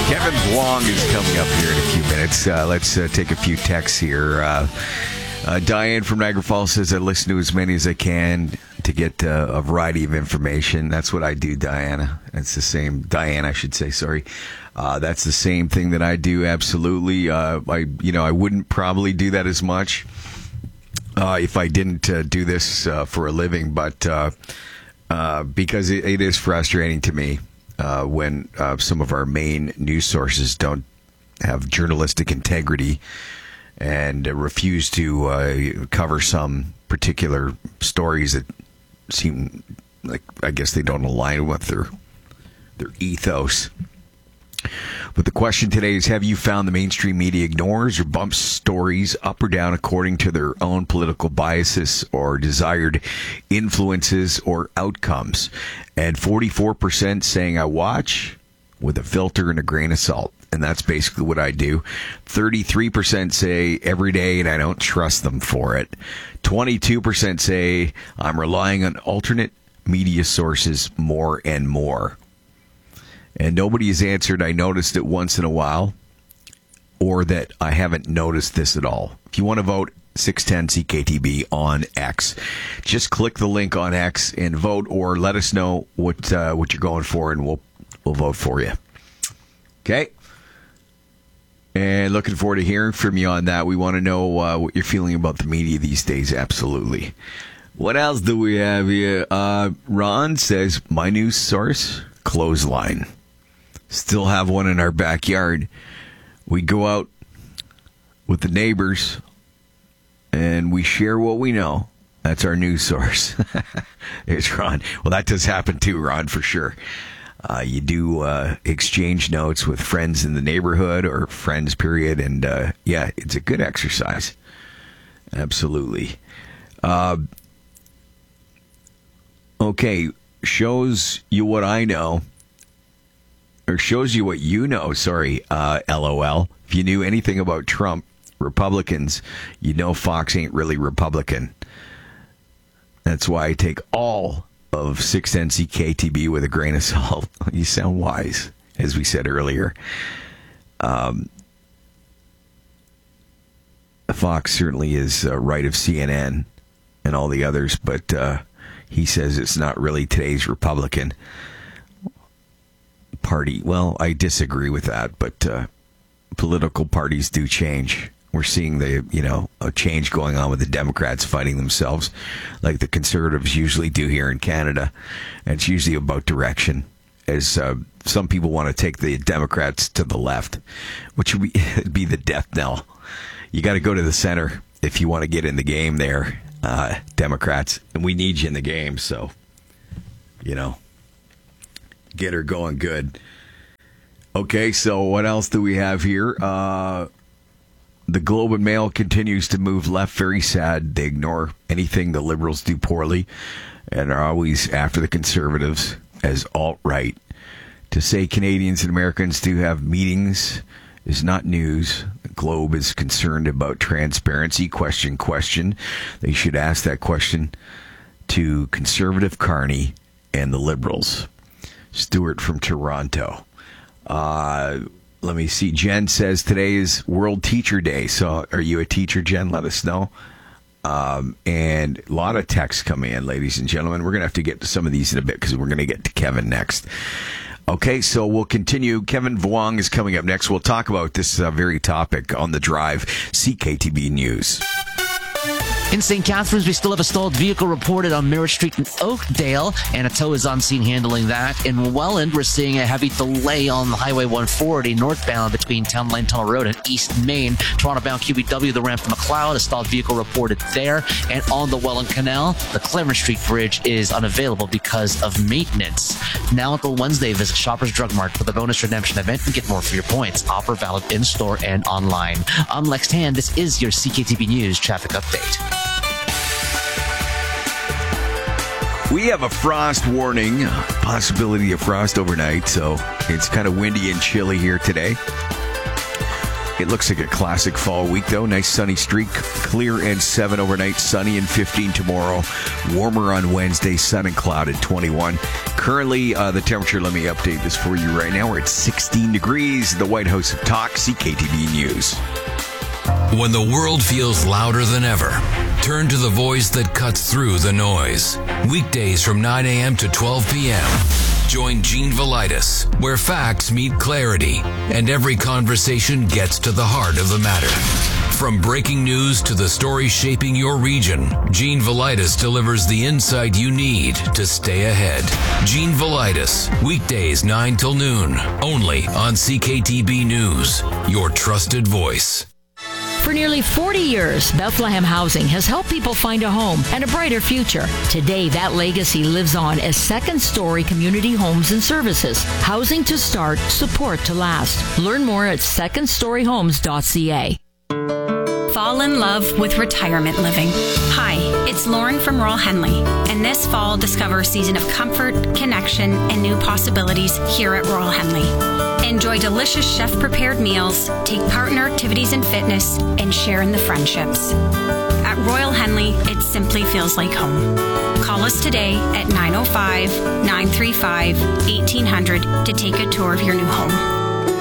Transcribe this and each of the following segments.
Kevin Vuong is coming up here in a few minutes. Let's take a few texts here. Diane from Niagara Falls says, I listen to as many as I can to get a variety of information. That's what I do, Diana. That's the same. Diane, I should say, sorry. That's the same thing that I do, absolutely. I wouldn't probably do that as much if I didn't do this for a living, but because it is frustrating to me when some of our main news sources don't have journalistic integrity and refuse to cover some particular stories that seem like, I guess, they don't align with their ethos. But the question today is, have you found the mainstream media ignores or bumps stories up or down according to their own political biases or desired influences or outcomes? And 44% saying I watch with a filter and a grain of salt. And that's basically what I do. 33% say every day and I don't trust them for it. 22% say I'm relying on alternate media sources more and more. And nobody has answered, I noticed it once in a while, or that I haven't noticed this at all. If you want to vote, 610 CKTB on X. Just click the link on X and vote, or let us know what you're going for, and we'll vote for you. Okay? And looking forward to hearing from you on that. We want to know what you're feeling about the media these days, absolutely. What else do we have here? Ron says, my news source, Clothesline. Still have one in our backyard. We go out with the neighbors and we share what we know. That's our news source. It's Ron. Well, that does happen too, Ron, for sure. You do exchange notes with friends in the neighborhood or friends, period. And yeah, it's a good exercise. Absolutely. Okay, shows you what I know. Or shows you what you know, sorry, LOL. If you knew anything about Trump, Republicans, you know Fox ain't really Republican. That's why I take all of 610 CKTB with a grain of salt. You sound wise, as we said earlier. Fox certainly is right of CNN and all the others, but he says it's not really today's Republican Party. Well, I disagree with that, but political parties do change. We're seeing a change going on with the Democrats fighting themselves, like the Conservatives usually do here in Canada. And it's usually about direction, as some people want to take the Democrats to the left, which would be the death knell. You got to go to the center if you want to get in the game there, Democrats. And we need you in the game, so, get her going good. Okay, so what else do we have here? The Globe and Mail continues to move left. Very sad. They ignore anything the Liberals do poorly and are always after the Conservatives as alt-right. To say Canadians and Americans do have meetings is not news. The Globe is concerned about transparency. Question. They should ask that question to Conservative Carney and the Liberals. Stuart from Toronto. Let me see. Jen says today is World Teacher Day. So are you a teacher, Jen? Let us know. And a lot of texts coming in, ladies and gentlemen. We're going to have to get to some of these in a bit because we're going to get to Kevin next. Okay, so we'll continue. Kevin Vuong is coming up next. We'll talk about this very topic on the drive. CKTB News. In St. Catharines, we still have a stalled vehicle reported on Merritt Street in Oakdale, and a tow is on scene handling that. In Welland, we're seeing a heavy delay on Highway 140 northbound between Town Line Tunnel Road and East Main. Toronto-bound QBW, the ramp to McLeod, a stalled vehicle reported there. And on the Welland Canal, the Claremont Street Bridge is unavailable because of maintenance. Now until Wednesday, visit Shoppers Drug Mart for the bonus redemption event and get more for your points. Offer valid in-store and online. I'm Lex Tan. This is your CKTB News traffic update. We have a frost warning, possibility of frost overnight, so it's kind of windy and chilly here today. It looks like a classic fall week, though. Nice sunny streak. Clear and 7 overnight. Sunny and 15 tomorrow. Warmer on Wednesday. Sun and cloud at 21. Currently, the temperature, let me update this for you right now. We're at 16 degrees. The White House of Talk, CKTB News. When the world feels louder than ever, turn to the voice that cuts through the noise. Weekdays from 9 a.m. to 12 p.m. Join Gene Velitis, where facts meet clarity and every conversation gets to the heart of the matter. From breaking news to the stories shaping your region, Gene Velitis delivers the insight you need to stay ahead. Gene Velitis, weekdays 9 till noon, only on CKTB News, your trusted voice. For nearly 40 years, Bethlehem Housing has helped people find a home and a brighter future. Today, that legacy lives on as second-story community homes and services. Housing to start, support to last. Learn more at secondstoryhomes.ca. Fall in love with retirement living. Hi, it's Lauren from Royal Henley, and this fall discover a season of comfort, connection, and new possibilities here at Royal Henley. Enjoy delicious chef-prepared meals, take part in our activities and fitness, and share in the friendships. At Royal Henley, it simply feels like home. Call us today at 905-935-1800 to take a tour of your new home.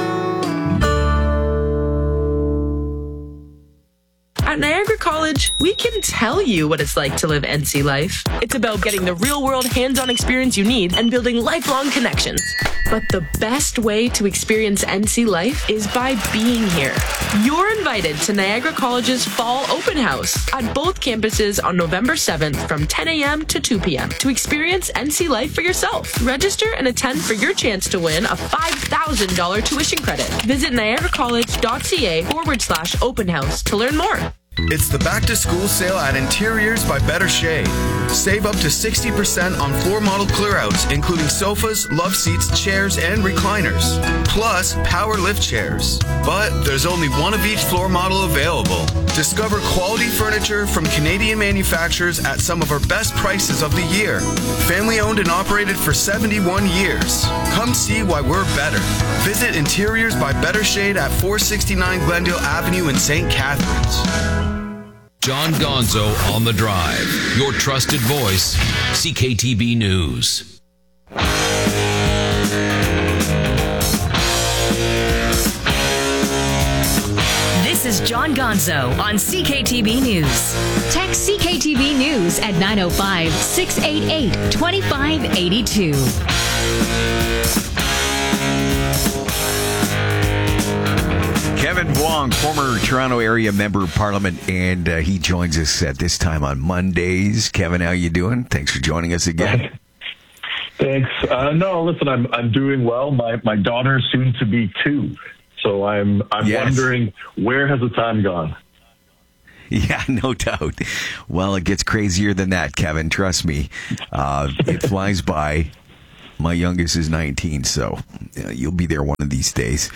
At Niagara College, we can tell you what it's like to live NC life. It's about getting the real-world hands-on experience you need and building lifelong connections. But the best way to experience NC life is by being here. You're invited to Niagara College's Fall Open House at both campuses on November 7th from 10 a.m. to 2 p.m. to experience NC life for yourself. Register and attend for your chance to win a $5,000 tuition credit. Visit niagaracollege.ca/open house to learn more. It's the back to school sale at Interiors by Better Shade. Save up to 60% on floor model clearouts, including sofas, love seats, chairs, and recliners. Plus, power lift chairs. But there's only one of each floor model available. Discover quality furniture from Canadian manufacturers at some of our best prices of the year. Family owned and operated for 71 years. Come see why we're better. Visit Interiors by Better Shade at 469 Glendale Avenue in St. Catharines. John Gonzo on the Drive, your trusted voice, CKTB News. This is John Gonzo on CKTB News. Text CKTB News at 905-688-2582. Kevin Vuong, former Toronto area member of Parliament, and he joins us at this time on Mondays. Kevin, how you doing? Thanks for joining us again. Thanks. No, listen, I'm doing well. My daughter soon to be 2, so I'm wondering, where has the time gone? Yeah, no doubt. Well, it gets crazier than that, Kevin. Trust me. It flies by. My youngest is 19, so you'll be there one of these days.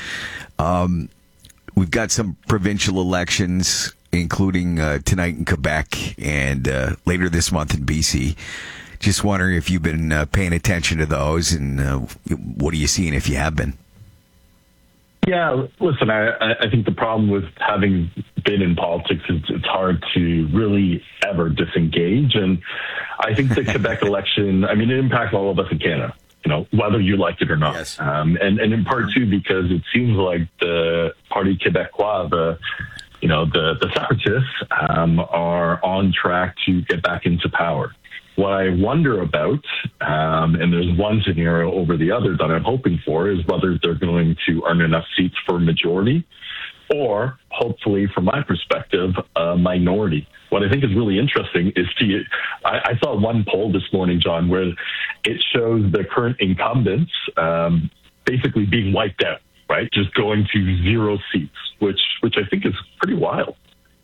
We've got some provincial elections, including tonight in Quebec and later this month in BC. Just wondering if you've been paying attention to those, and what are you seeing if you have been? Yeah, listen, I think the problem with having been in politics is it's hard to really ever disengage. And I think the Quebec election, I mean, it impacts all of us in Canada, whether you like it or not. Yes. And in part, too, because it seems like the Parti Québécois, the separatists, are on track to get back into power. What I wonder about, and there's one scenario over the other that I'm hoping for, is whether they're going to earn enough seats for a majority or, hopefully, from my perspective, a minority. What I think is really interesting is I saw one poll this morning, John, where it shows the current incumbents basically being wiped out, right? Just going to 0 seats, which I think is pretty wild.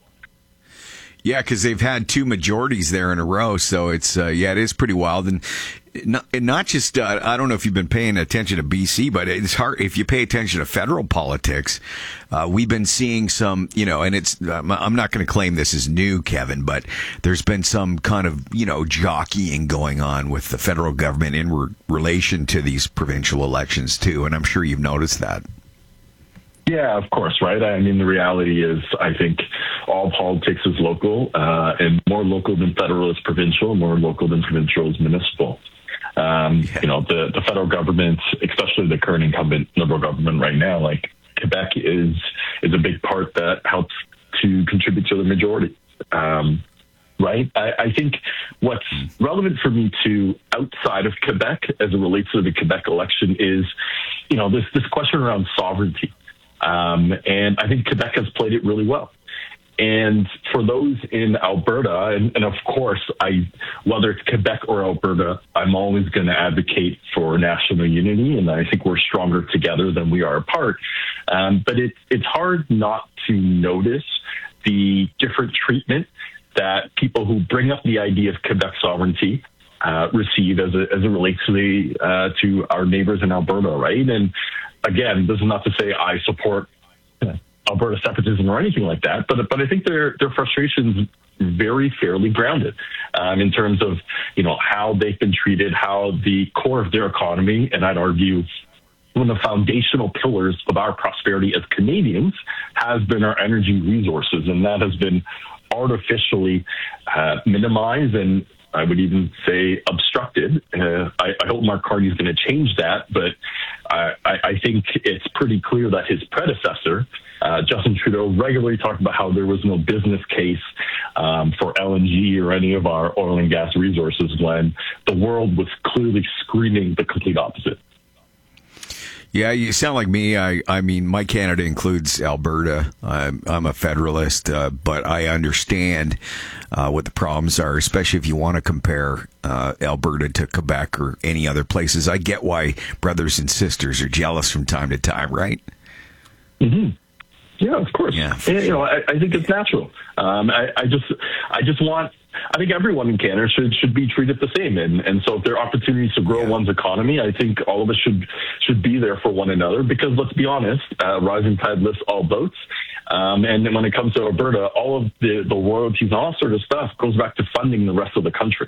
Yeah, because they've had 2 majorities there in a row, so it's it is pretty wild, and not just I don't know if you've been paying attention to BC, but it's hard if you pay attention to federal politics. We've been seeing some, and it's I'm not going to claim this is new, Kevin, but there's been some kind of jockeying going on with the federal government in relation to these provincial elections too, and I'm sure you've noticed that. Yeah, of course, right? I mean, the reality is, I think all politics is local, and more local than federal is provincial, more local than provincial is municipal. You know, the federal government, especially the current incumbent Liberal government right now, like Quebec is a big part that helps to contribute to the majority. Right? I think what's relevant for me to outside of Quebec as it relates to the Quebec election is, you know, this question around sovereignty. And I think Quebec has played it really well. And for those in Alberta, and of course, whether it's Quebec or Alberta, I'm always going to advocate for national unity, and I think we're stronger together than we are apart. But it's hard not to notice the different treatment that people who bring up the idea of Quebec sovereignty receive as it relates to our neighbors in Alberta, right? And again, this is not to say I support Alberta separatism or anything like that, but I think their frustration's very fairly grounded in terms of, you know, how they've been treated, how the core of their economy, and I'd argue one of the foundational pillars of our prosperity as Canadians has been our energy resources, and that has been artificially minimized and I would even say obstructed. I hope Mark Carney is going to change that, but I think it's pretty clear that his predecessor, Justin Trudeau, regularly talked about how there was no business case for LNG or any of our oil and gas resources when the world was clearly screaming the complete opposite. Yeah, you sound like me. I mean, my Canada includes Alberta. I'm a federalist, but I understand what the problems are, especially if you want to compare Alberta to Quebec or any other places. I get why brothers and sisters are jealous from time to time, right? Mm-hmm. Yeah, of course. Yeah. And, you know, I think it's natural. I just want. I think everyone in Canada should be treated the same, and so if there are opportunities to grow one's economy, I think all of us should be there for one another. Because let's be honest, rising tide lifts all boats. And when it comes to Alberta, all of the royalties and all sort of stuff goes back to funding the rest of the country.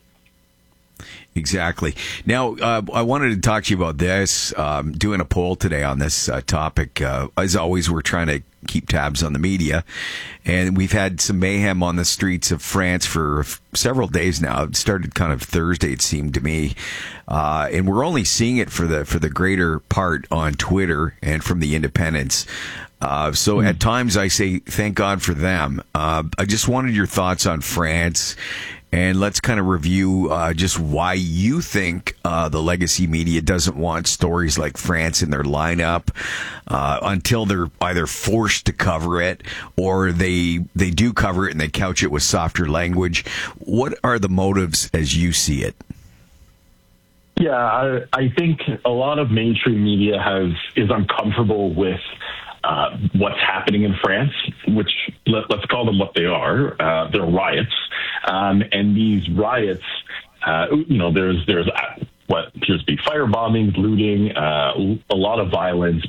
Exactly. Now, I wanted to talk to you about this, doing a poll today on this topic. As always, we're trying to keep tabs on the media, and we've had some mayhem on the streets of France for several days now. It started kind of Thursday, it seemed to me, and we're only seeing it for the greater part on Twitter and from the independents. So at times I say, thank God for them. I just wanted your thoughts on France, and let's kind of review just why you think the legacy media doesn't want stories like France in their lineup until they're either forced to cover it or they do cover it and they couch it with softer language. What are the motives as you see it? Yeah, I think a lot of mainstream media is uncomfortable with what's happening in France, which let's call them what they are. They're riots. And these riots, you know, there's what appears to be firebombings, looting, a lot of violence,